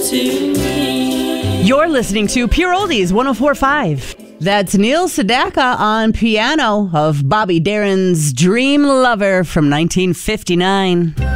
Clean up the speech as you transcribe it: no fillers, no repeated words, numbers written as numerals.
to me. You're listening to Pure Oldies 104.5. That's Neil Sedaka on piano of Bobby Darin's Dream Lover from 1959.